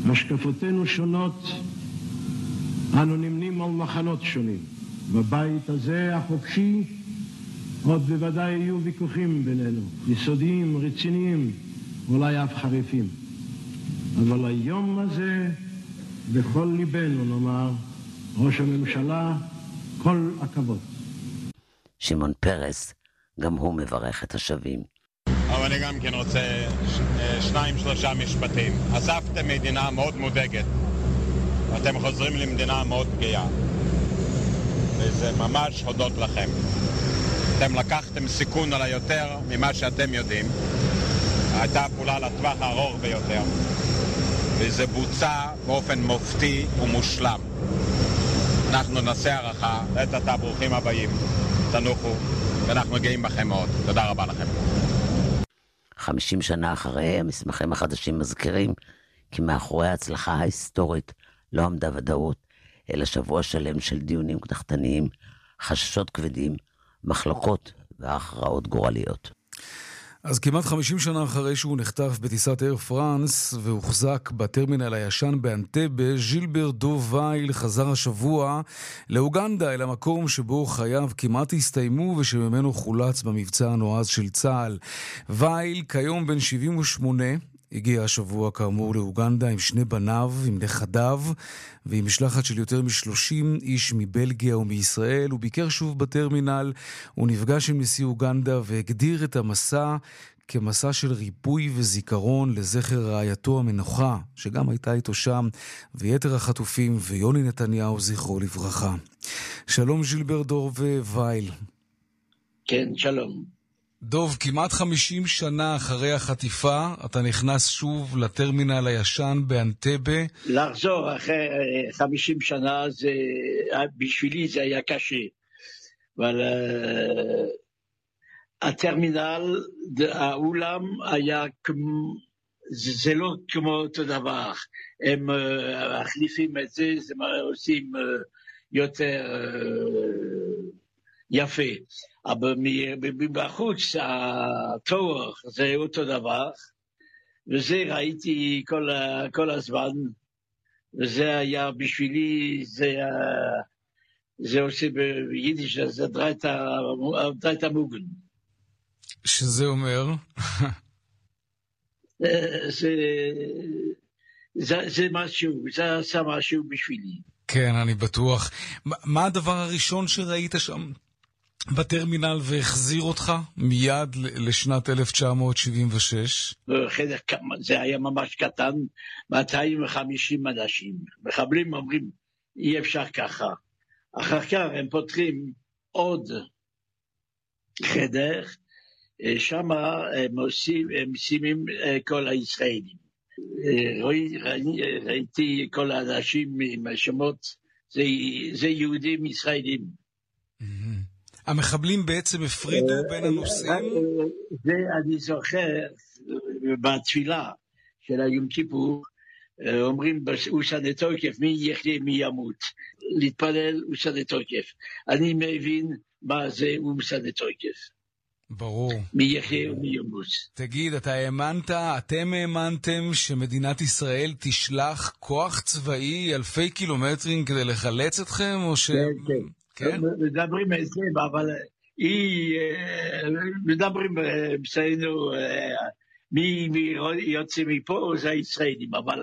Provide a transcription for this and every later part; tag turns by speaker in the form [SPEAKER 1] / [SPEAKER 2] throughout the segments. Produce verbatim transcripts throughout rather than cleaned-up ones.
[SPEAKER 1] השקפותינו שונות, אנו נמנים על מחנות שונים. בבית הזה החופשי עוד בוודאי יהיו ויכוחים בינינו, יסודיים, רציניים, אולי אף חריפים. אבל היום הזה, בכל ליבנו נאמר, ראש הממשלה, כל הכבוד.
[SPEAKER 2] שמעון פרס, גם הוא מברך את השבים.
[SPEAKER 3] אבל אני גם כן רוצה שניים שלושה משפטים. עזבתם מדינה מאוד מודאגת, ואתם חוזרים למדינה מאוד פגיעה. וזה ממש הודות לכם. אתם לקחתם סיכון על היותר ממה שאתם יודעים. הייתה פעולה לטווח הארוך ביותר. וזה בוצע באופן מופתי ומושלם. אנחנו נעשה הערכה, לעת עתה ברוכים הבאים. תנוחו, ואנחנו גאים בכם מאוד. תודה רבה לכם.
[SPEAKER 2] חמישים שנה אחרי, המסמכים החדשים מזכירים כי מאחורי ההצלחה ההיסטורית לא עמדה ודאות, אלא שבוע שלם של דיונים קדחתניים, חששות כבדים, מחלוקות והכרעות גורליות.
[SPEAKER 4] אז כמעט חמישים שנה אחרי שהוא נחטף בטיסת אייר פרנס והוחזק בטרמינל הישן באנטבה, ז'ילבר דוב וייל חזר השבוע לאוגנדה, אל המקום שבו חייו כמעט הסתיימו ושממנו חולץ במבצע הנועז של צה"ל. וייל, כיום בן שבעים ושמונה, הגיע השבוע כאמור לאוגנדה עם שני בניו, עם נכדיו ועם משלחת של יותר משלושים איש מבלגיה ומישראל. הוא ביקר שוב בטרמינל, הוא נפגש עם נשיא אוגנדה והגדיר את המסע כמסע של ריפוי וזיכרון לזכר רעייתו המנוחה, שגם הייתה איתו שם, ויתר החטופים ויוני נתניהו זכרו לברכה. שלום ז'ילבר דוב וייל.
[SPEAKER 5] כן, שלום.
[SPEAKER 4] דוב, כמעט חמישים שנה אחרי החטיפה, אתה נכנס שוב לטרמינל הישן באנטבה.
[SPEAKER 5] לחזור אחרי חמישים שנה, זה, בשבילי זה היה קשה. אבל uh, הטרמינל, האולם היה כמו, זה, זה לא כמו אותו דבר. הם uh, החליפים את זה, זה עושים uh, יותר uh, יפה. אבל בחוץ, התואר זה אותו דבר, וזה ראיתי כל, כל הזמן, וזה היה בשבילי, זה, זה עושה ביידיש, זה דרית המוגן.
[SPEAKER 4] שזה אומר?
[SPEAKER 5] זה, זה, זה משהו, זה עשה משהו בשבילי.
[SPEAKER 4] כן, אני בטוח. מה הדבר הראשון שראית שם בטרמינל והחזיר אותך מיד לשנת אלף תשע מאות שבעים ושש?
[SPEAKER 5] זה היה ממש קטן, מאתיים וחמישים אנשים. מחבלים אומרים, אי אפשר ככה. אחר כך הם פותרים עוד חדר, שם הם עושים, הם שימים כל הישראלים. ראיתי כל האנשים עם השמות, זה, זה יהודים ישראלים.
[SPEAKER 4] המחבלים בעצם הפרידו בין הנושאים?
[SPEAKER 5] זה אני זוכר בתפילה של היום כיפור, אומרים אוסנה תוקף, מי יחיה מי ימות. להתפלל אוסנה תוקף. אני מבין מה זה אוסנה תוקף.
[SPEAKER 4] ברור.
[SPEAKER 5] מי יחיה ומי ימות.
[SPEAKER 4] תגיד, אתה האמנת, אתם האמנתם שמדינת ישראל תשלח כוח צבאי אלפי קילומטרים כדי לחלץ אתכם, או ש...
[SPEAKER 5] כן, כן.
[SPEAKER 4] כן?
[SPEAKER 5] מדברים על זה, אבל היא, מדברים בסיינו, מי יוצא מפה זה הישראלים, אבל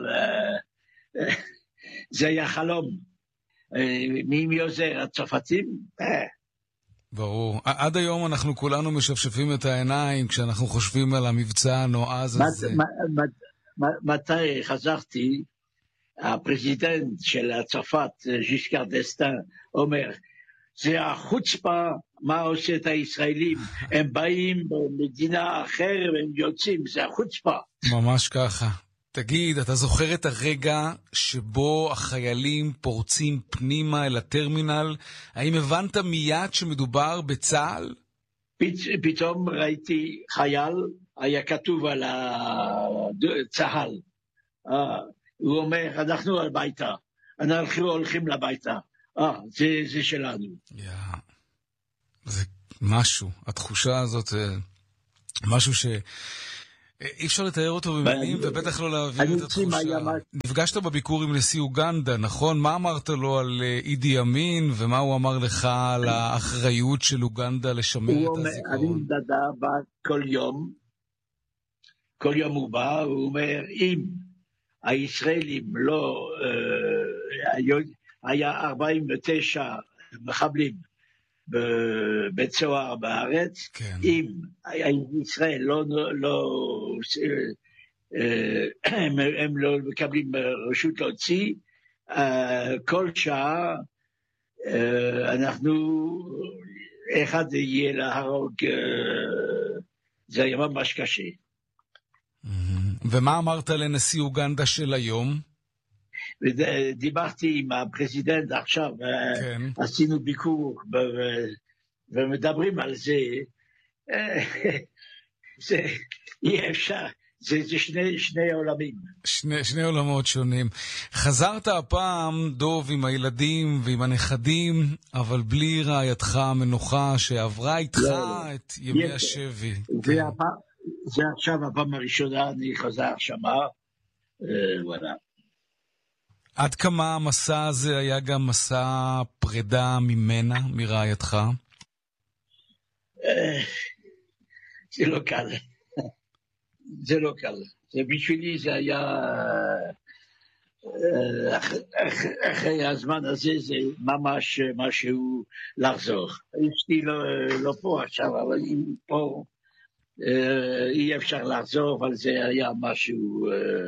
[SPEAKER 5] זה היה חלום. מי עוזר? הצרפתים?
[SPEAKER 4] ברור. עד היום אנחנו כולנו משפשפים את העיניים כשאנחנו חושבים על המבצע הנועז הזה.
[SPEAKER 5] מתי חזרתי, הפרזידנט של הצרפת, ז'יסקר ד'אסטן, אומר, זה החוצפה, מה עושה את הישראלים? הם באים במדינה אחרת, הם יוצאים, זה החוצפה.
[SPEAKER 4] ממש ככה. תגיד, אתה זוכר את הרגע שבו החיילים פורצים פנימה אל הטרמינל? האם הבנת מיד שמדובר בצה"ל?
[SPEAKER 5] פתאום ראיתי חייל, היה כתוב על הצה"ל. הוא אומר, אנחנו הביתה, אנחנו הולכים לביתה. אה, זה, זה שלנו.
[SPEAKER 4] Yeah. זה משהו, התחושה הזאת, משהו ש... אי אפשר לתאר אותו במילים, ובטח לא להבין את התחושה. נפגשת בביקור עם נשיא אוגנדה, נכון? מה אמרת לו על אידי אמין, ומה הוא אמר לך על האחריות של אוגנדה לשמר את הזיכרון?
[SPEAKER 5] אני מדדה בא כל יום, כל יום הוא בא, הוא אומר, אם הישראלים לא, היה ארבעים ותשע מחבלים בבית סוהר בארץ, כן. אם ישראל לא, לא, הם, הם לא מקבלים רשות להוציא, כל שעה אנחנו, אחד יהיה להרוג, זה היה ממש קשה.
[SPEAKER 4] ומה אמרת לנשיא אוגנדה של היום?
[SPEAKER 5] דיברתי עם הפרזידנט עכשיו, כן. עשינו ביקור ומדברים על זה, זה אי אפשר, זה, זה שני, שני עולמים.
[SPEAKER 4] שני, שני עולמות שונים. חזרת הפעם, דוב, עם הילדים ועם הנכדים, אבל בלי רעייתך המנוחה שעברה איתך לא, את ימי יש, השבי.
[SPEAKER 5] זה, כן. הפעם, זה עכשיו הפעם הראשונה, אני חזר שמה, וואלה.
[SPEAKER 4] עד כמה המסע הזה היה גם מסע פרידה ממנה, מרעייתך?
[SPEAKER 5] זה לא קל. זה לא קל. בשבילי זה היה... אחרי הזמן הזה זה ממש משהו לחזור. אשתי לא פה עכשיו, אבל אם פה אי אפשר לחזור, אבל זה היה משהו...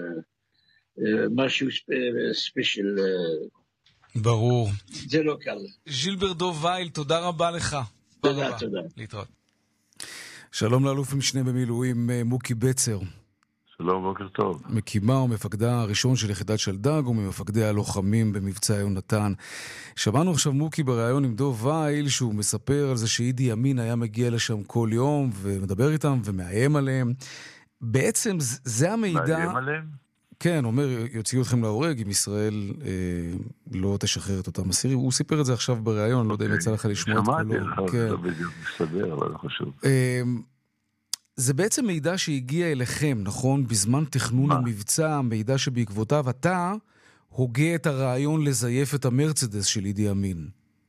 [SPEAKER 5] משהו ספיישל.
[SPEAKER 4] ברור.
[SPEAKER 5] זה לא קל.
[SPEAKER 4] ז'ילבר דוב וייל, תודה רבה לך.
[SPEAKER 5] תודה, תודה.
[SPEAKER 4] להתראות. שלום לאלוף משנה במילואים מוקי בצר.
[SPEAKER 6] שלום, בוקר טוב.
[SPEAKER 4] מקימה ומפקדה הראשון של יחידת שלדג וממפקדי הלוחמים במבצע יונתן. שמענו עכשיו מוקי בריאיון עם דוב וייל שהוא מספר על זה שאידי אמין היה מגיע לשם כל יום ומדבר איתם ומאיים עליהם. בעצם זה המידע...
[SPEAKER 6] מאיים עליהם?
[SPEAKER 4] כן, אומר, יוציאו אתכם להורג אם ישראל אה, לא תשחרר את אותם אסירים. הוא סיפר את זה עכשיו בריאיון, לא יודע אם יצא לך לשמוע את כולו.
[SPEAKER 6] שמעתי לך, זה בדיוק מסתדר, אבל זה חשוב.
[SPEAKER 4] אה, זה בעצם מידע שהגיע אליכם, נכון? בזמן תכנון מה? המבצע, מידע שבעקבותיו אתה הוגה את הרעיון לזייף את המרצדס של אידי אמין.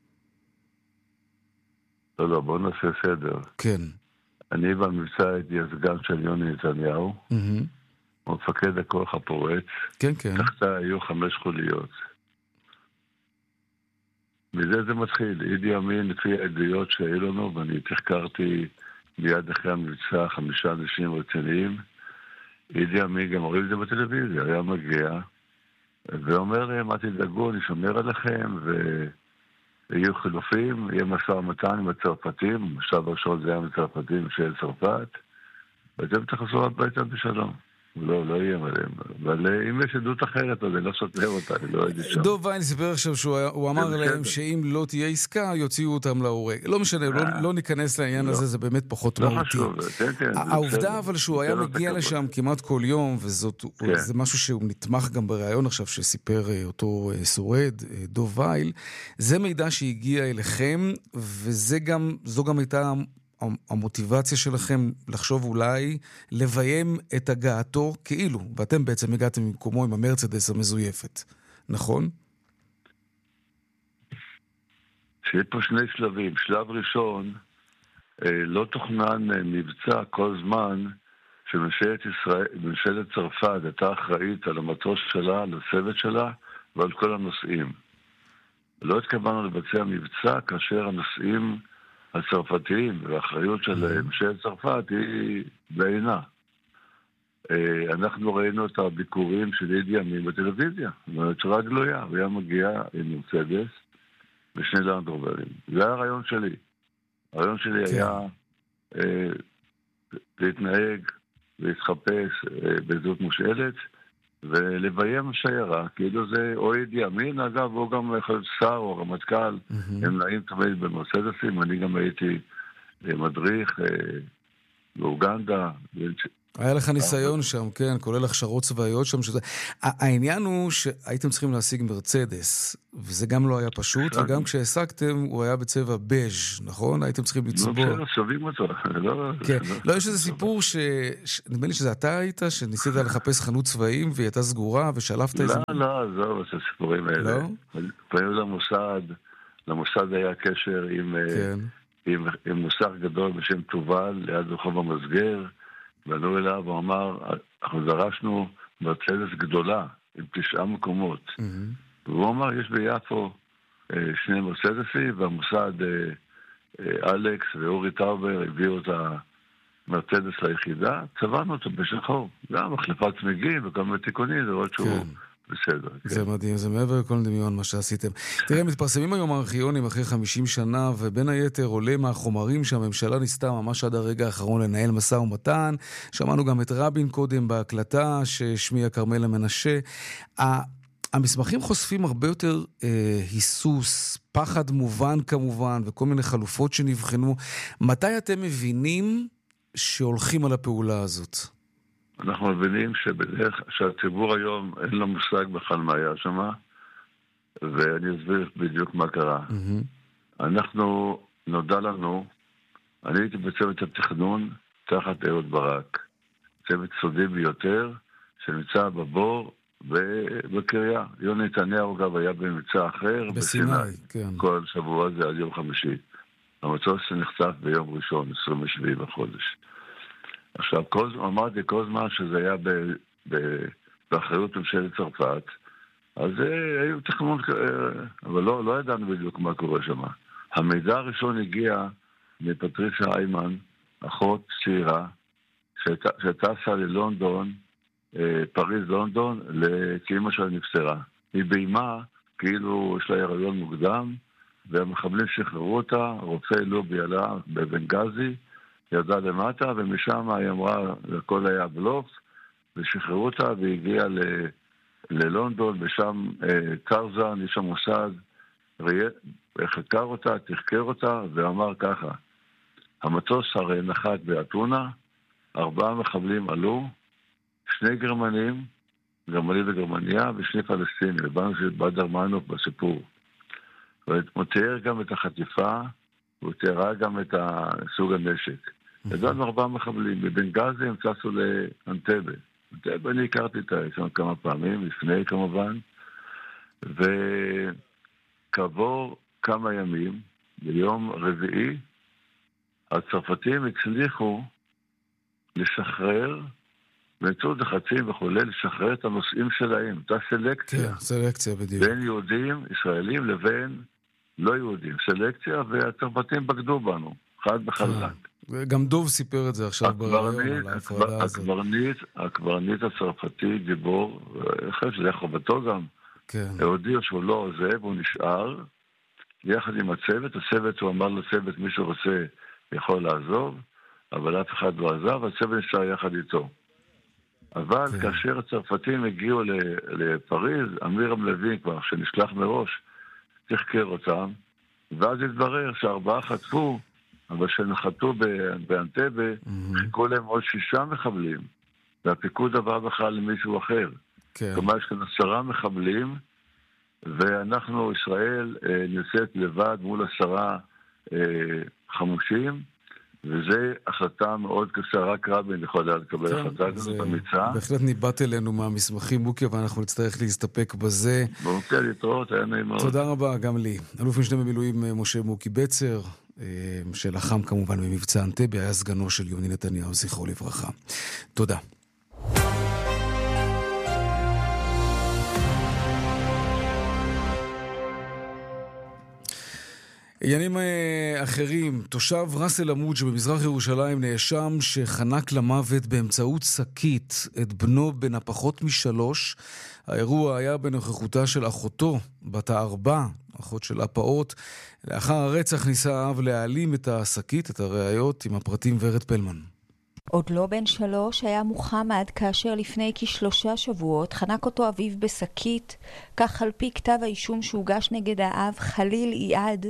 [SPEAKER 6] לא, לא, בואו נעשה סדר.
[SPEAKER 4] כן.
[SPEAKER 6] אני במבצע הייתי הסגן של יוני נתניהו. אהה. מפקד הכוח הפורץ,
[SPEAKER 4] כן, כן.
[SPEAKER 6] תחתה היו חמש חוליות. מזה זה מתחיל. אידי אמין, לפי העדויות שהיו לנו, ואני תחקרתי מיד אחרי המבצע חמישה אנשים רציניים, אידי אמין, גם רואים את זה בטלוויזיה, היה מגיע, ואומר להם, מה תדאגו, אני שומר עליכם, ויהיו חילופים, יהיה משא ומתן עם הצרפתים, בשלב הראשון זה היה עם הצרפתים של צרפת, ואתם תחזרו הביתה בשלום. לא, לא יהיה מלאים. אבל אם יש עדות אחרת, אז אני לא סותר אותה, אני לא יודע שם.
[SPEAKER 4] דוב וייל סיפר עכשיו שהוא אמר להם שאם לא תהיה עסקה, יוציאו אותם להורג. לא משנה, לא ניכנס לעניין הזה, זה באמת פחות מהותי. העובדה אבל שהוא היה מגיע לשם כמעט כל יום, וזה משהו שהוא נתמך גם בריאיון עכשיו, שסיפר אותו שורד, דוב וייל, זה מידע שהגיע אליכם, וזו גם הייתה... המוטיבציה שלכם לחשוב אולי לביים את הגעתו כאילו, ואתם בעצם הגעתם ממקומו עם המרצדס המזויפת, נכון?
[SPEAKER 6] שיש פה שני שלבים. שלב ראשון, לא תוכנן מבצע כל זמן שממשלת ישראל, ממשלת צרפת הייתה אחראית על המטוס שלה, על הצוות שלה ועל כל הנושאים. לא התכוונו לבצע מבצע כאשר הנושאים הצרפתיים, והאחריות של ממשלת צרפת היא בעינה. אנחנו ראינו את הביקורים של אידי אמין בטלוויזיה, בצורה גלויה, הוא היה מגיע עם מרצדס ושני לנדרוברים. זה היה הרעיון שלי. הרעיון שלי היה להתנהג, להתחפש בזאת מושאלת, ולביים שיירה, כאילו זה או אידי אמין, אגב, הוא גם שר או רמטכ"ל, הם נעים תמיד במרצדסים, אני גם הייתי מדריך באוגנדה,
[SPEAKER 4] היה לך ניסיון שם, כן, כולל הכשרות צבאיות שם. שזה... העניין הוא שהייתם צריכים להשיג מרצדס, וזה גם לא היה פשוט, וגם כשהעסקתם הוא היה בצבע בז', נכון? הייתם צריכים לצבוע.
[SPEAKER 6] לא, בסדר, שווים אותו.
[SPEAKER 4] כן, לא, יש איזה סיפור ש... נדמה לי שזה אתה היית, שניסית לחפש חנות צבאים, והיא הייתה סגורה, ושלפת איזה...
[SPEAKER 6] לא, לא, זהו, זה סיפורים האלה.
[SPEAKER 4] לא?
[SPEAKER 6] פנינו למוסד, למוסד היה קשר עם... עם, עם מוסך גדול בשם תובל, ליד רחוב המסגר, וענו אליו, הוא אמר, אנחנו דרשנו מרצדס גדולה, עם תשעה מקומות. Mm-hmm. והוא אמר, יש ביפו אה, שני מרצדסים, והמוסד אה, אה, אלכס ואורי טאובר הביאו את המרצדס ליחידה, צבענו אותו בשחור. גם החלפת צמיגים וכל מיני תיקונים, זה עוד שהוא... כן. בסדר.
[SPEAKER 4] זה מדהים, זה מעבר לכל דמיון מה שעשיתם. תראה, מתפרסמים היום הארכיונים אחרי חמישים שנה, ובין היתר עולה מהחומרים שהממשלה ניסתה ממש עד הרגע האחרון לנהל משא ומתן. שמענו גם את רבין קודם בהקלטה ששמיע כרמלה מנשה. המסמכים חושפים הרבה יותר אה, היסוס, פחד מובן כמובן, וכל מיני חלופות שנבחנו. מתי אתם מבינים שהולכים על הפעולה הזאת?
[SPEAKER 6] אנחנו מבינים שבדרך שהציבור היום אין לו מושג בכלל מה היה שם, ואני אסביר בדיוק מה קרה. Mm-hmm. אנחנו, נודע לנו, אני הייתי בצוות התכנון תחת אהוד ברק, צוות סודי ביותר, שנמצא בבור בקריה. יוני נתניהו גם היה במבצע אחר,
[SPEAKER 4] בסיני, כן.
[SPEAKER 6] כל שבוע זה עד יום חמישי. המטוס שנחשף ביום ראשון, עשרים ושבעה בחודש. עכשיו, כל, אמרתי כל זמן שזה היה ב, ב, באחריות ממשלת צרפת, אז אה, היו תכנון, אה, אבל לא, לא ידענו בדיוק מה קורה שם. המידע הראשון הגיע מפטרישה איימן, אחות צעירה, שטסה ללונדון, אה, פריז לונדון, כאימא שלה נפסרה. היא בימה, כאילו יש לה הריון מוקדם, והמחבלים שחררו אותה, רופא לובי עלה בבנגזי, ירדה למטה, ומשם היא אמרה, הכל היה בלוף, ושחררו אותה, והגיעה ל- ללונדון, ושם אה, טרזן, יש שם מוסד, חקר אותה, תחקר אותה, ואמר ככה, המטוס הרי נחת באתונה, ארבעה מחבלים עלו, שני גרמנים, גרמני וגרמניה, ושני פלסטינים, ובאנו שבאדר מנוף בסיפור. הוא תיאר גם את החטיפה, הוא תיארה גם את סוג הנשק. ידענו ארבעה מחבלים, בבנגזי הם טסו לאנטבה. אנטבה אני הכרתי את שם כמה פעמים, לפני כמובן, וכעבור כמה ימים, ביום רביעי, הצרפתים הצליחו לשחרר, באמצעות לחצים וכו', לשחרר את הנושאים שלהם, אותה סלקציה.
[SPEAKER 4] כן, סלקציה בדיוק.
[SPEAKER 6] בין יהודים, ישראלים, לבין לא יהודים. סלקציה, והצרפתים בגדו בנו, חד בחלק.
[SPEAKER 4] גם דוב סיפר את זה עכשיו ברעיון על ההפרדה הזאת.
[SPEAKER 6] הקברניט, הקברניט הצרפתי, גיבור, אחרי שזה חובתו גם, הודיע שהוא לא עוזב, הוא נשאר, יחד עם הצוות, הצוות הוא אמר לצוות, מי שרוצה יכול לעזוב, אבל אף אחד לא עזב, הצוות נשאר יחד איתו. אבל כן. כאשר הצרפתים הגיעו לפריז, אמירם לוין כבר, שנשלח מראש, תחקר אותם, ואז התברר שארבעה חטפו, אבל שנחתו באנטבה, mm-hmm. חיכו להם עוד שישה מחבלים, והפיקוד עבר בכלל למישהו אחר. כן. כלומר, יש כאן עשרה מחבלים, ואנחנו, ישראל, נמצאת לבד מול עשרה חמושים, וזה החלטה מאוד קשה, רק רבין יכול היה לקבל כן, החלטה כזאת אמיצה.
[SPEAKER 4] בהחלט ניבט אלינו מהמסמכים, מוקי, ואנחנו נצטרך להסתפק בזה.
[SPEAKER 6] מוקי, להתראות, היה נעים מאוד.
[SPEAKER 4] תודה רבה, גם לי. אלוף משנה במילואים משה מוקי בצר, שלחם כמובן במבצע אנטבה, היה סגנו של יוני נתניהו, זכרו לברכה. תודה. עניינים אחרים, תושב ראס אל עמוד שבמזרח ירושלים נאשם שחנק למוות באמצעות שקית את בנו בן הפחות משלוש. האירוע היה בנוכחותה של אחותו, בת הארבע, אחות של הפעוט. לאחר הרצח ניסה האב להעלים את השקית, את הראיות, עם הפרטים ורד פלמן.
[SPEAKER 7] עוד לא בן שלוש היה מוחמד כאשר לפני כשלושה שבועות חנק אותו אביו בשקית, כך על פי כתב האישום שהוגש נגד האב חליל איעד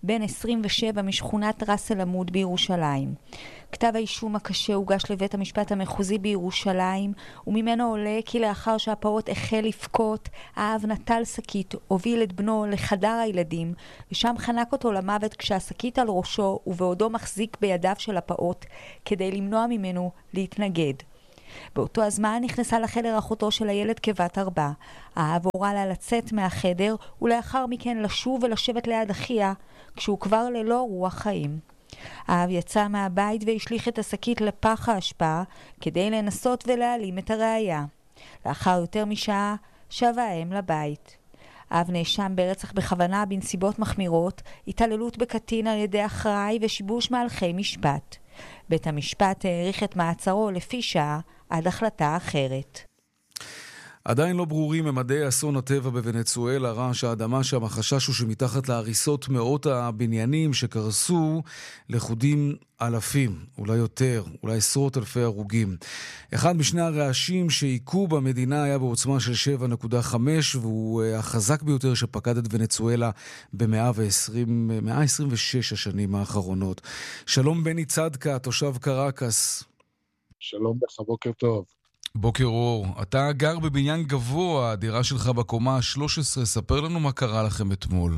[SPEAKER 7] בן עשרים ושבע משכונת רס אל עמוד בירושלים. כתב האישום הקשה הוגש לבית המשפט המחוזי בירושלים, וממנו עולה כי לאחר שהפעוט החל לבכות, האב נטל שקית, הוביל את בנו לחדר הילדים, ושם חנק אותו למוות כשהשקית על ראשו ובעודו מחזיק בידיו של הפעוט, כדי למנוע ממנו להתנגד. באותו הזמן נכנסה לחדר אחותו של הילד כבת ארבע. האב הורה לה לצאת מהחדר ולאחר מכן לשוב ולשבת ליד אחיה כשהוא כבר ללא רוח חיים. האב יצא מהבית והשליך את השקית לפח האשפה כדי לנסות ולהעלים את הראיה. לאחר יותר משעה שבה האם לבית. האב נאשם ברצח בכוונה בנסיבות מחמירות, התעללות בקטין על ידי אחראי ושיבוש מהלכי משפט. בית המשפט העריך את מעצרו לפי שעה עד החלטה אחרת.
[SPEAKER 4] עדיין לא ברורים ממדי אסון הטבע בוונצואלה, רעש האדמה שם. החשש הוא שמתחת להריסות מאות הבניינים שקרסו לכודים אלפים, אולי יותר, אולי עשרות אלפי הרוגים. אחד משני הרעשים שהיקו במדינה היה בעוצמה של שבע נקודה חמש, והוא החזק ביותר שפקד את ונצואלה ב-מאה עשרים ושש השנים האחרונות. שלום בני צדקה, תושב קרקס.
[SPEAKER 8] שלום לך, בוקר טוב.
[SPEAKER 4] בוקר אור, אתה גר בבניין גבוה, הדירה שלך בקומה ה-שלוש עשרה, ספר לנו מה קרה לכם אתמול.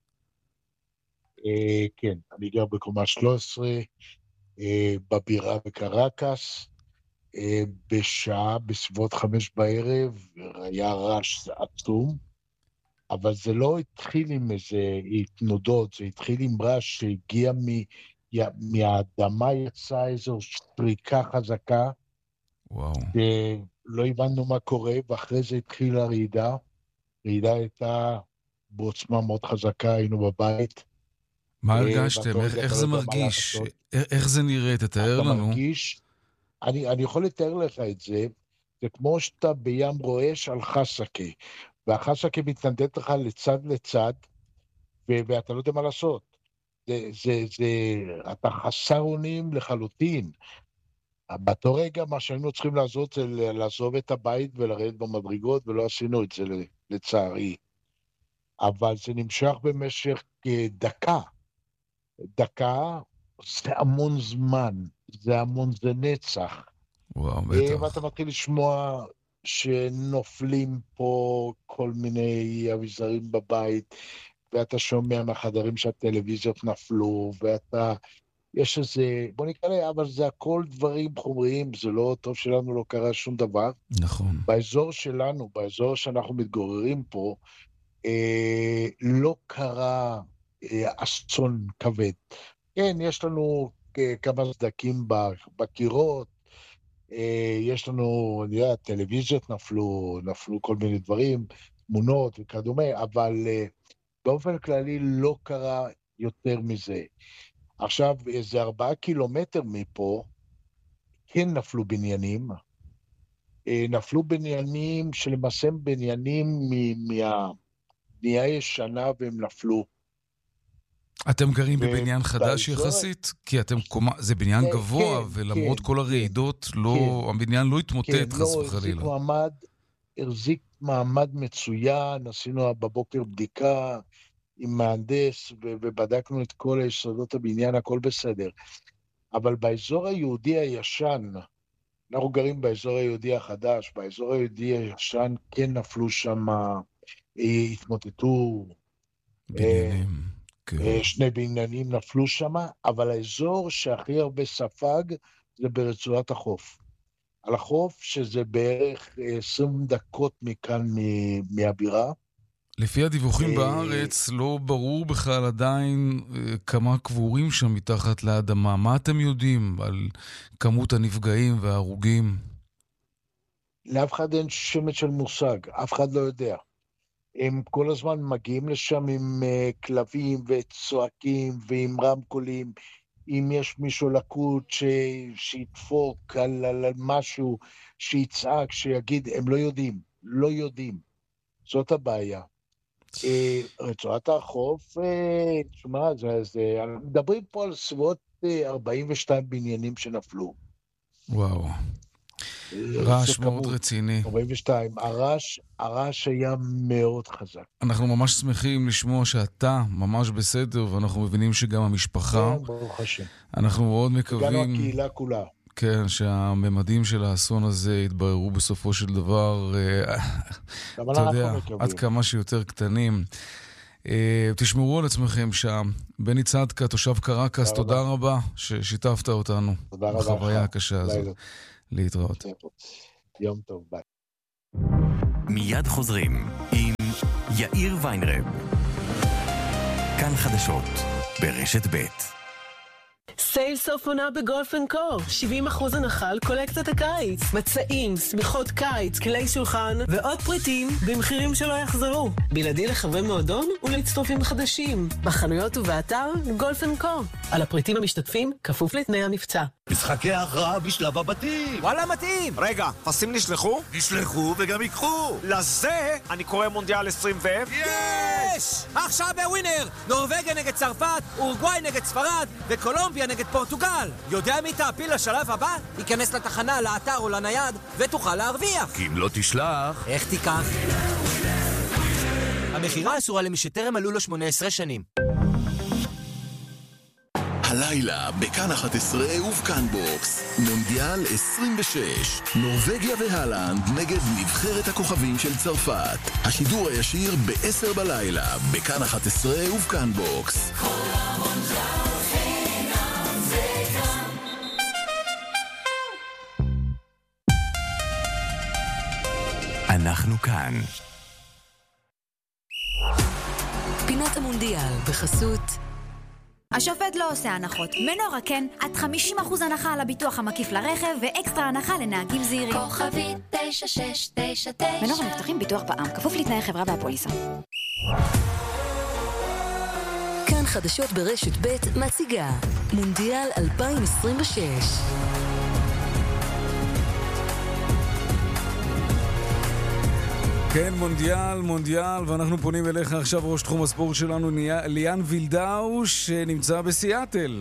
[SPEAKER 8] אה, כן, אני גר בקומה שלוש עשרה, אה, בבירה בקרקס, אה, בשעה בסביבות חמש בערב, היה רעש עצום, אבל זה לא התחיל עם איזה התנודות, זה התחיל עם רעש שהגיע מ... מהאדמה, יצאה איזו שריקה חזקה,
[SPEAKER 4] וואו.
[SPEAKER 8] ולא הבנו מה קורה, ואחרי זה התחילה רעידה. רעידה הייתה בעוצמה מאוד חזקה, היינו בבית.
[SPEAKER 4] מה הרגשתם? איך, איך זה מרגיש? איך זה נראה? תתאר לנו.
[SPEAKER 8] מרגיש, אני, אני יכול לתאר לך את זה, זה כמו שאתה בים רועש על חסקה, והחסקה מתנדדת לך לצד לצד, ו- ואתה לא יודע מה לעשות. זה, זה, זה, אתה חסר אונים לחלוטין. באותו רגע מה שהיינו צריכים לעשות זה לעזוב את הבית ולרדת במדרגות, ולא עשינו את זה לצערי. אבל זה נמשך במשך דקה. דקה זה המון זמן, זה המון, זה נצח.
[SPEAKER 4] וואו, בטח.
[SPEAKER 8] ואתה מתחיל לשמוע שנופלים פה כל מיני אביזרים בבית, ואתה שומע מהחדרים שהטלוויזיות נפלו, ואתה... יש איזה, בוא נקרא, אבל זה הכל דברים חומריים, זה לא טוב שלנו, לא קרה שום דבר.
[SPEAKER 4] נכון.
[SPEAKER 8] באזור שלנו, באזור שאנחנו מתגוררים פה, אה, לא קרה אה, אסון כבד. כן, יש לנו אה, כמה סדקים בקירות, אה, יש לנו, אני יודע, טלוויזיות נפלו, נפלו כל מיני דברים, תמונות וכדומה, אבל אה, באופן כללי לא קרה יותר מזה. עכשיו, איזה ארבעה קילומטר מפה, כן נפלו בניינים, נפלו בניינים שלמעשה בניינים מהבנייה הישנה והם נפלו.
[SPEAKER 4] אתם גרים בבניין חדש יחסית? כי אתם קומה, זה בניין גבוה, ולמרות כל הרעידות, הבניין לא התמוטט חס וחלילה.
[SPEAKER 8] הרזיק מעמד מצוין, עשינו בבוקר בדיקה, עם מהנדס, ובדקנו את כל היסודות הבניין, הכל בסדר. אבל באזור היהודי הישן, אנחנו גרים באזור היהודי החדש, באזור היהודי הישן כן נפלו שם, התמוטטו,
[SPEAKER 4] בניינים, כן.
[SPEAKER 8] שני בניינים נפלו שם, אבל האזור שהכי הרבה ספג זה ברצועת החוף. על החוף, שזה בערך עשרים דקות מכאן מהבירה,
[SPEAKER 4] לפי הדיווחים בארץ, לא ברור בכלל עדיין כמה קבורים שם מתחת לאדמה. מה אתם יודעים על כמות הנפגעים וההרוגים?
[SPEAKER 8] לאף אחד אין שמץ של מושג, אף אחד לא יודע. הם כל הזמן מגיעים לשם עם כלבים וצועקים ועם רמקולים. אם יש מישהו לקות ש... שידפוק על, על משהו, שיצעק, שיגיד, הם לא יודעים, לא יודעים. זאת הבעיה. רצועת החוף, תשמע, מדברים פה על סביבות ארבעים ושתיים בניינים שנפלו.
[SPEAKER 4] וואו. רעש מאוד רציני.
[SPEAKER 8] ארבעים ושתיים, הרעש, הרעש היה מאוד חזק.
[SPEAKER 4] אנחנו ממש שמחים לשמוע שאתה ממש בסדר, ואנחנו מבינים שגם המשפחה.
[SPEAKER 8] כן, ברוך השם.
[SPEAKER 4] אנחנו מאוד מקווים...
[SPEAKER 8] הגענו הקהילה כולה.
[SPEAKER 4] כן, שהממדים של האסון הזה יתבררו בסופו של דבר, אתה יודע, עד כמה שיותר קטנים. תשמרו על עצמכם שם. בני צדקה, תושב קרקס, תודה רבה ששיתפת אותנו בחוויה הקשה הזאת. להתראות.
[SPEAKER 8] יום טוב, ביי.
[SPEAKER 9] מיד חוזרים עם יאיר ויינרב. כאן חדשות ברשת ב'.
[SPEAKER 10] סייל סוף עונה בגולף אנד קו, שבעים אחוז הנחה על קולקציית הקיץ, מצעים, סמיכות קיץ, כלי שולחן ועוד פריטים במחירים שלא יחזרו, בלעדי לחברי מועדון ולהצטרפים חדשים, בחנויות ובאתר גולף אנד קו. על הפריטים המשתתפים כפוף לתנאי המבצע.
[SPEAKER 11] משחקי ההכרעה בשלב הבתים.
[SPEAKER 12] וואלה מתאים.
[SPEAKER 11] רגע, פסים נשלחו? נשלחו וגם ייקחו.
[SPEAKER 12] לזה אני קורא מונדיאל עשרים ו...
[SPEAKER 11] יש!
[SPEAKER 12] עכשיו בווינר, נורווגיה נגד צרפת, אורוגוואי נגד ספרד וקולומביה נגד פורטוגל. יודע מי תעפיל לשלב הבא? ייכנס לתחנה, לאתר או לנייד ותוכל להרוויח.
[SPEAKER 11] כי אם לא תשלח...
[SPEAKER 12] איך תיקח? המחירה אסורה למי שטרם מלאו לו שמונה עשרה שנים.
[SPEAKER 13] הלילה בכאן אחת עשרה ובכאן בוקס מונדיאל עשרים ושש, נורווגיה והלנד נגד נבחרת הכוכבים של צרפת. השידור הישיר ב-עשר בלילה בכאן אחת עשרה ובכאן בוקס.
[SPEAKER 9] אנחנו כאן.
[SPEAKER 14] פינת המונדיאל בחסות
[SPEAKER 15] השופט לא עושה הנחות. מנורה כן, עד חמישים אחוז הנחה על הביטוח המקיף לרכב ואקסטרה הנחה לנהגים זהירים.
[SPEAKER 14] כוכבי תשע שש תשע תשע.
[SPEAKER 15] מנורה מבטחים ביטוח בע"מ, כפוף לתנאי חברה והפוליסה.
[SPEAKER 14] כאן חדשות ברשת ב' מציגה מונדיאל אלפיים עשרים ושש.
[SPEAKER 4] כן, מונדיאל, מונדיאל, ואנחנו פונים אליך עכשיו ראש תחום הספורט שלנו, ליאן וילדאו, שנמצא בסיאטל.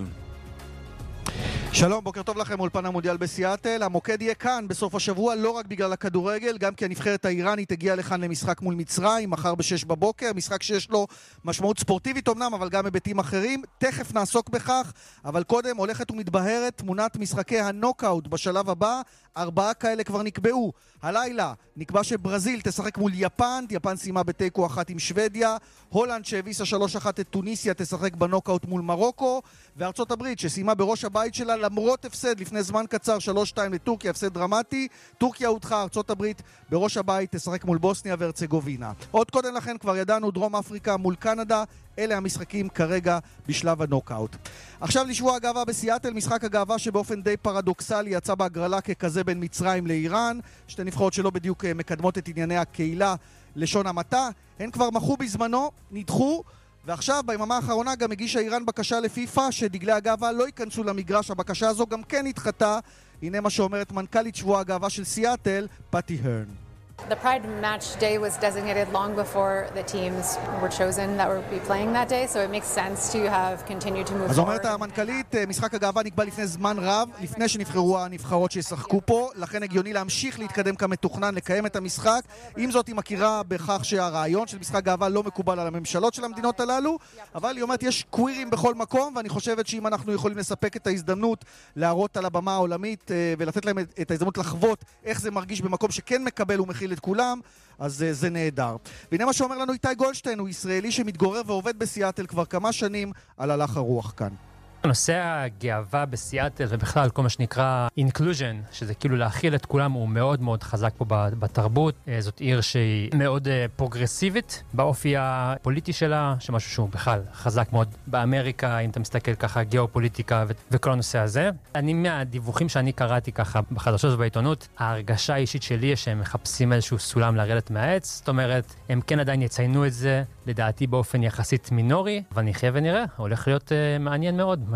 [SPEAKER 16] שלום, בוקר טוב לכם, אולפן המונדיאל בסיאטל. המוקד יהיה כאן בסוף השבוע, לא רק בגלל הכדורגל, גם כי הנבחרת האיראנית הגיעה לכאן למשחק מול מצרים, מחר בשש בבוקר, משחק שיש לו משמעות ספורטיבית אמנם, אבל גם היבטים אחרים. תכף נעסוק בכך, אבל קודם הולכת ומתבהרת תמונת משחקי הנוקאוט בשלב הבא. ארבעה כאלה כבר נקבעו. הלילה נקבע שברזיל תשחק מול יפן, יפן סיימה בתיקו אחת עם שוודיה, הולנד שהביסה שלוש אחת את טוניסיה תשחק בנוקאוט מול מרוקו, וארצות הברית שסיימה בראש הבית שלה למרות הפסד לפני זמן קצר שלוש שתיים לטורקיה, הפסד דרמטי. טורקיה הודחה, ארצות הברית בראש הבית תשחק מול בוסניה והרצגובינה. עוד קודם לכן כבר ידענו דרום אפריקה מול קנדה, אלה המשחקים כרגע בשלב הנוקאוט. עכשיו לשבוע הגאווה בסיאטל, משחק הגאווה שבאופן די פרדוקסלי יצא בהגרלה ככזה בין מצרים לאיראן, שתי נבחרות שלא בדיוק מקדמות את ענייני הקהילה לשון המעטה. הן כבר מחו בזמנו, נדחו, ועכשיו ביממה האחרונה גם הגישה איראן בקשה לפיפה שדגלי הגאווה לא ייכנסו למגרש. הבקשה הזו גם כן התחתה. הנה מה שאומרת מנכ"לית שבוע הגאווה של סיאטל, פאטי הרן.
[SPEAKER 17] The Pride match day was designated long before the teams were chosen that would be playing that day, so it makes sense to have continued to move forward.
[SPEAKER 16] אז אומרת המנכ"לית, משחק הגאווה נקבע לפני זמן רב, לפני שנבחרו הנבחרות שישחקו פה, לכן הגיוני להמשיך להתקדם כמתוכנן, לקיים את המשחק. עם זאת היא מכירה בכך שהרעיון של משחק גאווה לא מקובל על הממשלות של המדינות הללו, אבל היא אומרת יש קווירים בכל מקום, ואני חושבת שאם אנחנו יכולים לספק את ההזדמנות להראות על הבמה העולמית ולתת להם את ההזדמנות לחוות איך זה מרגיש במקום שכן מקבל ומכיל את כולם, אז זה נהדר. והנה מה שאומר לנו איתי גולדשטיין, הוא ישראלי שמתגורר ועובד בסיאטל כבר כמה שנים על הלך הרוח כאן.
[SPEAKER 18] נושא הגאווה בסיאטל ובכלל כל מה שנקרא inclusion, שזה כאילו להכיל את כולם, הוא מאוד מאוד חזק פה בתרבות. זאת עיר שהיא מאוד פרוגרסיבית באופי הפוליטי שלה, שמשהו שהוא בכלל חזק מאוד באמריקה, אם אתה מסתכל ככה גיאופוליטיקה ו- וכל הנושא הזה. אני מהדיווחים שאני קראתי ככה בחדשות ובעיתונות, ההרגשה האישית שלי היא שהם מחפשים איזשהו סולם לרדת מהעץ, זאת אומרת, הם כן עדיין יציינו את זה, לדעתי באופן יחסית מינורי, אבל נחיה ונראה, הולך להיות uh, מעניין מאוד.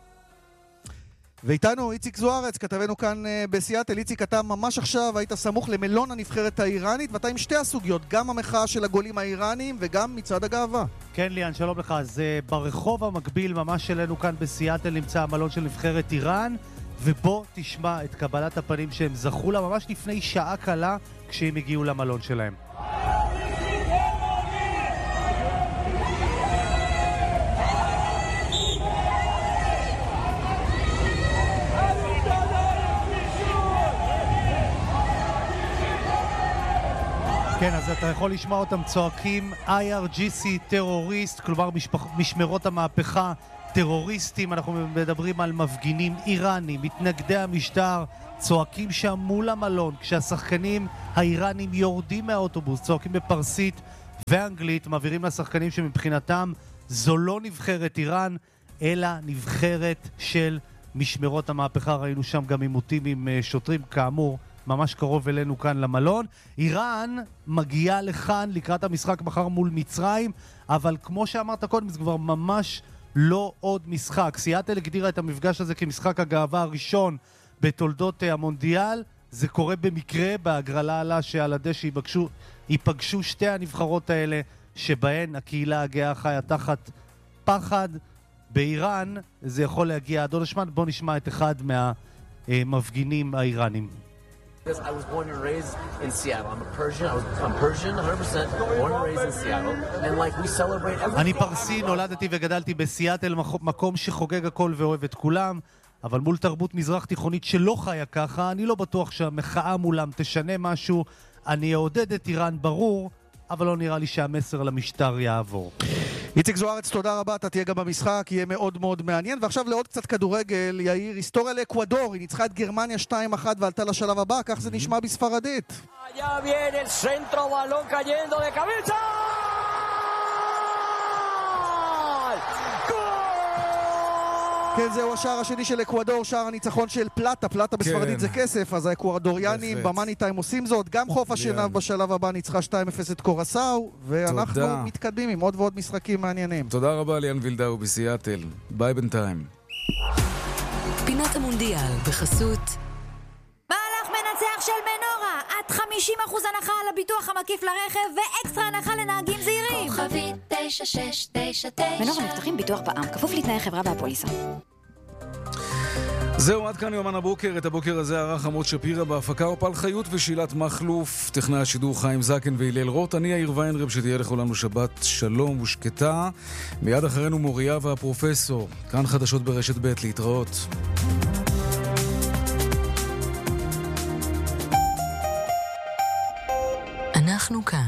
[SPEAKER 16] ואיתנו איציק זוארץ, כתבנו כאן uh, בסיאטל. איציק, אתה ממש עכשיו היית סמוך למלון הנבחרת האיראנית, ואתה עם שתי הסוגיות, גם המחאה של הגולים האיראנים וגם מצעד הגאווה.
[SPEAKER 19] כן ליאן, שלום לך. אז uh, ברחוב המקביל ממש שלנו כאן בסיאטל נמצא המלון של נבחרת איראן, ובוא תשמע את קבלת הפנים שהם זכו לה ממש לפני שעה קלה כשהם הגיעו למלון שלהם. כן, אז אתה יכול לשמוע אותם צועקים איי אר ג'י סי טרוריסט, כלומר משפח, משמרות המהפכה טרוריסטים. אנחנו מדברים על מפגינים איראנים, מתנגדי המשטר, צועקים שם מול המלון, כשהשחקנים האיראנים יורדים מהאוטובוס, צועקים בפרסית ואנגלית, מעבירים לשחקנים שמבחינתם זו לא נבחרת איראן, אלא נבחרת של משמרות המהפכה. ראינו שם גם עימותים עם שוטרים, כאמור, ממש קרוב אלינו כאן למלון. איראן מגיעה לכאן לקראת המשחק מחר מול מצרים, אבל כמו שאמרת קודם, זה כבר ממש לא עוד משחק. סיאטל הגדירה את המפגש הזה כמשחק הגאווה הראשון בתולדות המונדיאל. זה קורה במקרה בהגרלה עלה שעל הדשא ייפגשו, ייפגשו שתי הנבחרות האלה, שבהן הקהילה הגאה חיה תחת פחד. באיראן זה יכול להגיע עד עוד השמן. בוא נשמע את אחד מהמפגינים האיראנים.
[SPEAKER 20] Because I was born and raised in Seattle. I'm a Persian. I was, I'm Persian, one hundred percent. Born and raised in Seattle. And like we celebrate everything.
[SPEAKER 19] אני פרסי, נולדתי וגדלתי בסיאטל, מקום שחוגג הכל ואוהב את כולם, אבל מול תרבות מזרח תיכונית שלא חיה ככה, אני לא בטוח שהמחאה מולם תשנה משהו. אני אעודד את איראן ברור, אבל לא נראה לי שהמסר למשטר יעבור.
[SPEAKER 16] איציק זוארץ, תודה רבה, אתה תהיה גם במשחק, יהיה מאוד מאוד מעניין. ועכשיו לעוד קצת כדורגל, יאיר, היסטוריה לאקוודור, היא ניצחה את גרמניה שתיים אחת ועלתה לשלב הבא, כך זה נשמע בספרדית.
[SPEAKER 21] Allá viene el centro, balón cayendo de cabeza.
[SPEAKER 16] כן, זהו השער השני של אקוודור, שער הניצחון של פלטה, פלטה בספרדית זה כסף, אז האקוודוריאנים במאני טיים עושים זאת, גם חוף השנהב בשלב הבא ניצחה שתיים אפס את קורסאו, ואנחנו מתקדמים עם עוד ועוד משחקים מעניינים.
[SPEAKER 4] תודה רבה ליאן וילדאו בסיאטל, ביי בינתיים.
[SPEAKER 14] פינת המונדיאל בחסות
[SPEAKER 15] מהלך מנצח של מנורה, עד חמישים אחוז הנחה על הביטוח המקיף לרכב ואקסטרה הנחה לנהגים זהירים.
[SPEAKER 22] כוכבי תשע שש תשע תשע.
[SPEAKER 15] מנורה מבטחים ביטוח בע"מ, כפוף לתנאי חברה והפוליסה.
[SPEAKER 4] זהו, עד כאן יומן הבוקר. את הבוקר הזה ערך עמוד שפירא, בהפקה אופל חיות ושילת מחלוף, טכנאי השידור חיים זקן והילל רוט. אני יאיר ויינרב, שתהיה לכולנו שבת שלום ושקטה. מיד אחרינו מוריה והפרופסור. כאן חדשות ברשת ב', להתראות.
[SPEAKER 14] אנחנו כאן.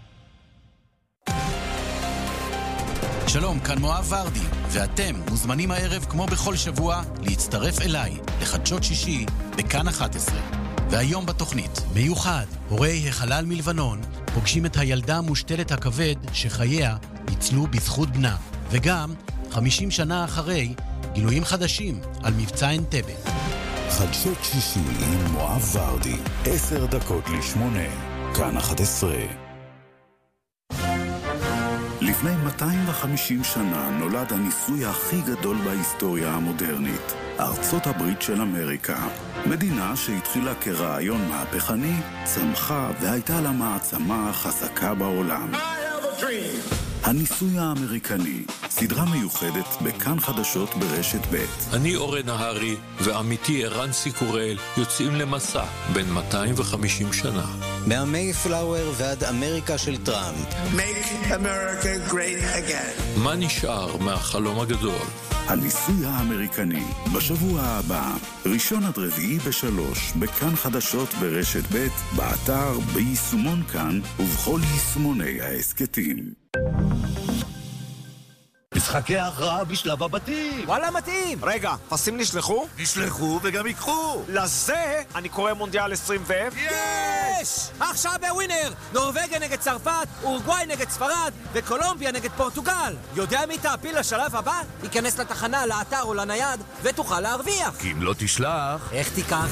[SPEAKER 23] שלום, כאן מואב ורדי, ואתם מוזמנים הערב כמו בכל שבוע להצטרף אליי לחדשות שישי בכאן אחת עשרה. והיום בתוכנית, מיוחד, הורי החלל מלבנון פוגשים את הילדה המושתלת הכבד שחייה ניצלו בזכות בנה, וגם חמישים שנה אחרי גילויים חדשים על מבצע אנטבה.
[SPEAKER 24] חדשות שישי עם מואב ורדי, עשר דקות לשמונה, כאן אחת עשרה. לפני מאתיים וחמישים שנה נולד הניסוי הכי גדול בהיסטוריה המודרנית, ארצות הברית של אמריקה. מדינה שהתחילה כרעיון מהפכני, צמחה והייתה לה מעצמה חזקה בעולם. I have a dream. הניסוי האמריקני, סדרה מיוחדת בכאן חדשות ברשת ב'.
[SPEAKER 25] אני אורן נהרי ועמיתי ערן סיקורל יוצאים למסע בין מאתיים וחמישים שנה.
[SPEAKER 26] מהמייפלאואר ועד אמריקה של טראמפ.
[SPEAKER 27] Make America great again.
[SPEAKER 25] מה נשאר מהחלום הגדול?
[SPEAKER 24] הניסוי האמריקני, בשבוע הבא, ראשון עד רביעי בשלוש, בכאן חדשות ברשת ב', באתר, ביישומון כאן ובכל יישומוני העסקתים.
[SPEAKER 11] משחקי ההכרעה בשלב הבתים.
[SPEAKER 12] וואלה מתאים.
[SPEAKER 11] רגע, פסים נשלחו? נשלחו וגם יקחו. לזה אני קורא מונדיאל עשרים ו...
[SPEAKER 12] יש! עכשיו בווינר! נורווגיה נגד צרפת, אורוגוואי נגד ספרד וקולומביה נגד פורטוגל. יודע מי תעפיל לשלב הבא? ייכנס לתחנה, לאתר או לנייד ותוכל להרוויח.
[SPEAKER 11] כי אם לא תשלח...
[SPEAKER 12] איך תיקח?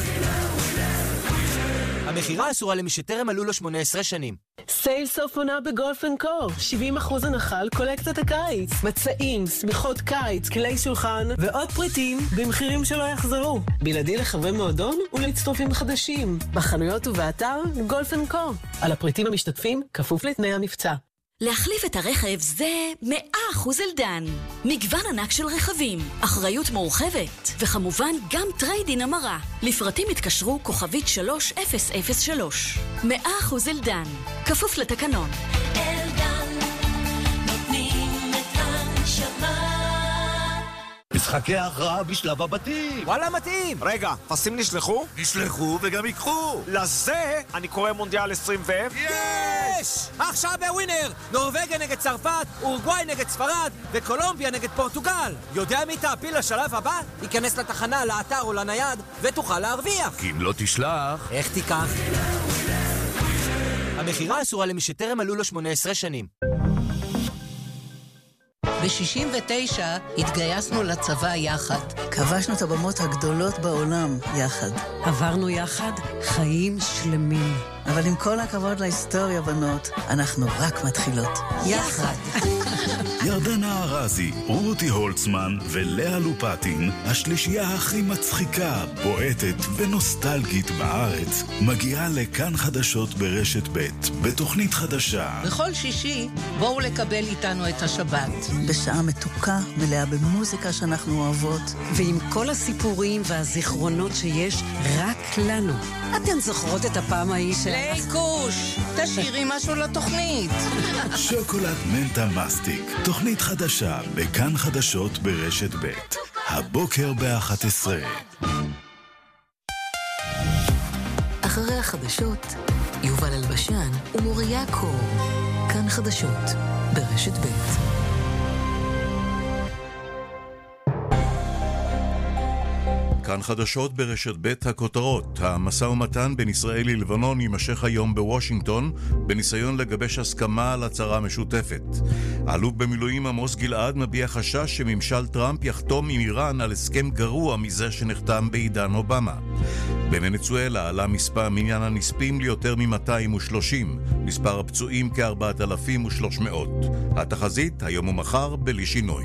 [SPEAKER 28] המחירה אסורה למי שטרם מלאו לו שמונה עשרה שנים.
[SPEAKER 10] סייל סוף עונה בגולף אנד קו. שבעים אחוז הנחה על קולקציית הקיץ. מצעים, שמיכות קיץ, כלי שולחן ועוד פריטים במחירים שלא יחזרו. בלעדי לחברי מועדון ולהצטרפים חדשים. בחנויות ובאתר גולף אנד קו. על הפריטים המשתתפים כפוף לתנאי המבצע.
[SPEAKER 14] להחליף את הרכב זה מאה אחוז אלדן. מגוון ענק של רכבים, אחריות מורחבת, וכמובן גם טריידין המרה. לפרטים התקשרו כוכבית שלוש אפס אפס שלוש. מאה אחוז אלדן, כפוף לתקנון.
[SPEAKER 22] אלדן, נותנים את הנשמה.
[SPEAKER 11] משחקי ההכרעה בשלב הבתים.
[SPEAKER 28] וואלה מתאים.
[SPEAKER 11] רגע, פסים נשלחו? נשלחו וגם יקחו. לזה אני קורא מונדיאל עשרים ו...
[SPEAKER 28] יש! עכשיו בווינר! נורווגיה נגד צרפת, אורוגוואי נגד ספרד וקולומביה נגד פורטוגל. יודע מי תעפיל לשלב הבא? ייכנס לתחנה, לאתר או לנייד ותוכל להרוויח.
[SPEAKER 9] כי אם לא תשלח...
[SPEAKER 28] איך תיקח? המחירה אסורה למי שטרם מלאו לו שמונה עשרה שנים.
[SPEAKER 1] ב-שישים ותשע התגייסנו לצבא יחד. כבשנו את הבמות הגדולות בעולם יחד. עברנו יחד חיים שלמים. אבל עם כל הכבוד להיסטוריה, בנות, אנחנו רק מתחילות. יחד.
[SPEAKER 24] ירדנה ארזי, רותי הולצמן ולאה לופטין, השלישייה הכי מצחיקה, בועטת ונוסטלגית בארץ, מגיעה לכאן חדשות ברשת ב' בתוכנית חדשה.
[SPEAKER 1] בכל שישי בואו לקבל איתנו את השבת. בשעה מתוקה, מלאה במוזיקה שאנחנו אוהבות, ועם כל הסיפורים והזיכרונות שיש רק לנו. אתן זוכרות את הפעם ההיא שלך? ליקוש, תשאירי משהו לתוכנית.
[SPEAKER 24] שוקולד מנטה מסטיק, תוכנית חדשה בכאן חדשות ברשת ב' הבוקר ב-אחת עשרה.
[SPEAKER 14] אחרי החדשות, יובל אלבשן ומוריה קור. כאן חדשות ברשת ב'.
[SPEAKER 2] כאן חדשות ברשת ב' הכותרות. המשא ומתן בין ישראל ללבנון יימשך היום בוושינגטון בניסיון לגבש הסכמה על הצהרה משותפת. האלוף במילואים עמוס גלעד מביע חשש שממשל טראמפ יחתום עם איראן על הסכם גרוע מזה שנחתם בעידן אובמה. בוונצואלה עלה מספר מניין הנספים ליותר מ-מאתיים ושלושים, מספר הפצועים כ-ארבעת אלפים ושלוש מאות. התחזית היום ומחר בלי שינוי.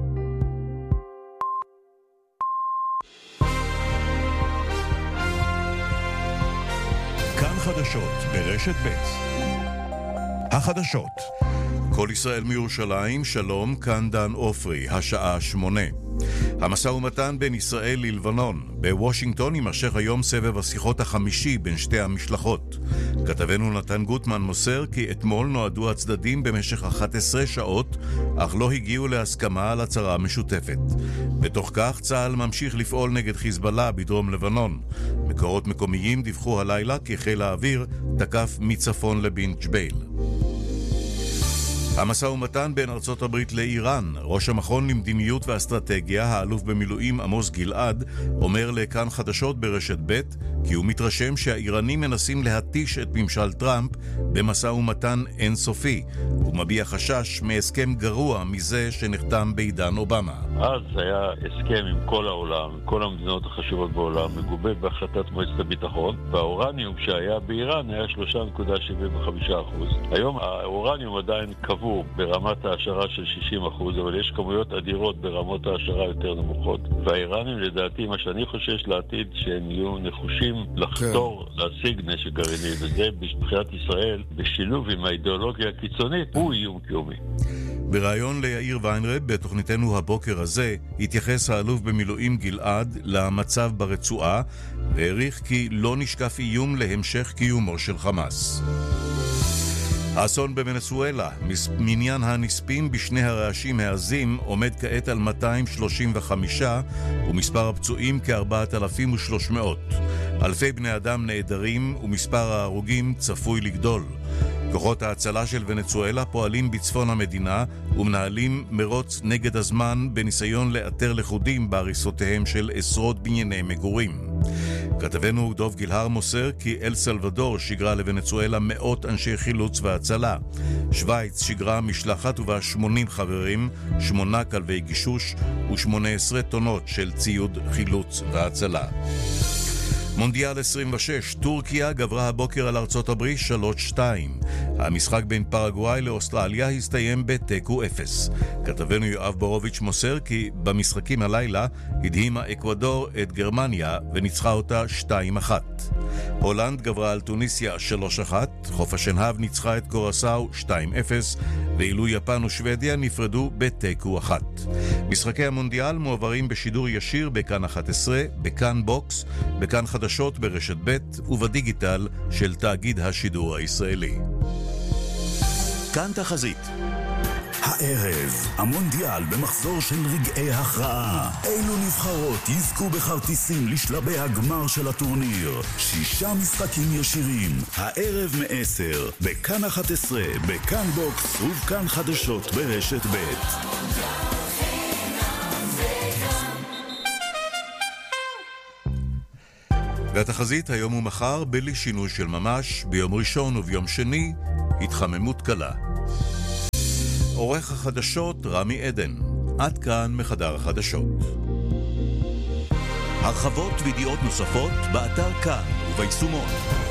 [SPEAKER 2] כאן חדשות ברשת ב'. החדשות. כל ישראל מירושלים, שלום, כאן דן אופרי, השעה שמונה. המשא ומתן בין ישראל ללבנון. בוושינגטון יימשך היום סבב השיחות החמישי בין שתי המשלחות. כתבנו נתן גוטמן מוסר כי אתמול נועדו הצדדים במשך אחת עשרה שעות, אך לא הגיעו להסכמה על הצהרה משותפת. בתוך כך צה"ל ממשיך לפעול נגד חיזבאללה בדרום לבנון. מקורות מקומיים דיווחו הלילה כי חיל האוויר תקף מצפון לבין ג'בייל. המשא ומתן בין ארצות הברית לאיראן. ראש המכון למדיניות ואסטרטגיה, האלוף במילואים עמוס גלעד, אומר לכאן חדשות ברשת ב' כי הוא מתרשם שהאיראנים מנסים להתיש את ממשל טראמפ במשא ומתן אינסופי. הוא מביע חשש מהסכם גרוע מזה שנחתם בעידן אובמה.
[SPEAKER 3] אז היה הסכם עם כל העולם, עם כל המדינות החשובות בעולם, מגובה בהחלטת מועצת הביטחון, והאורניום שהיה באיראן היה שלוש נקודה שבעים וחמש אחוז. היום האורניום עדיין קבוע ברמת העשרה של שישים אחוז, אבל יש כמויות אדירות ברמות העשרה יותר נמוכות. והאיראנים לדעתי, מה שאני חושש לעתיד, שהם יהיו נחושים לחתור כן. להשיג נשק גרעיני, וזה מבחינת ישראל, בשילוב עם האידיאולוגיה הקיצונית, הוא איום קיומי.
[SPEAKER 2] ברעיון ליאיר ויינרב בתוכניתנו הבוקר הזה התייחס האלוף במילואים גלעד למצב ברצועה והעריך כי לא נשקף איום להמשך קיומו של חמאס. האסון בוונצואלה, מניין הנספים בשני הרעשים העזים עומד כעת על מאתיים שלושים וחמש ומספר הפצועים כ-ארבעת אלפים ושלוש מאות. אלפי בני אדם נעדרים ומספר ההרוגים צפוי לגדול. כוחות ההצלה של ונצואלה פועלים בצפון המדינה ומנהלים מרוץ נגד הזמן בניסיון לאתר לכודים בהריסותיהם של עשרות בנייני מגורים. כתבנו דוב גלהר מוסר כי אל סלבדור שיגרה לוונצואלה מאות אנשי חילוץ והצלה. שוויץ שיגרה משלחת ובה שמונים חברים, שמונה כלבי גישוש ו-שמונה עשרה טונות של ציוד חילוץ והצלה. מונדיאל עשרים ושש, טורקיה גברה הבוקר על ארצות הברית שלוש שתיים. המשחק בין פרגוואי לאוסטרליה הסתיים בתיקו אפס. כתבנו יואב בורוביץ' מוסר כי במשחקים הלילה הדהימה אקוודור את גרמניה וניצחה אותה שתיים אחת. הולנד גברה על טוניסיה שלוש אחת, חוף השנהב ניצחה את קורסאו שתיים אפס, ואילו יפן ושוודיה נפרדו בתיקו אחת. משחקי המונדיאל מועברים בשידור ישיר בכאן אחת עשרה, בכאן בוקס, בכאן חדשות ברשת ב' ובדיגיטל של תאגיד השידור הישראלי.
[SPEAKER 24] כאן תחזית. הערב, המונדיאל במחזור של רגעי הכרעה. אילו נבחרות יזכו בכרטיסים לשלבי הגמר של הטורניר? שישה משחקים ישירים, הערב מעשר, בכאן אחת עשרה, בכאן בוקס ובכאן חדשות ברשת ב'.
[SPEAKER 2] והתחזית היום ומחר בלי שינוי של ממש, ביום ראשון וביום שני, התחממות קלה. עורך החדשות רמי עדן. עד כאן מחדר החדשות. הרחבות וידיעות נוספות באתר כאן וביישומון.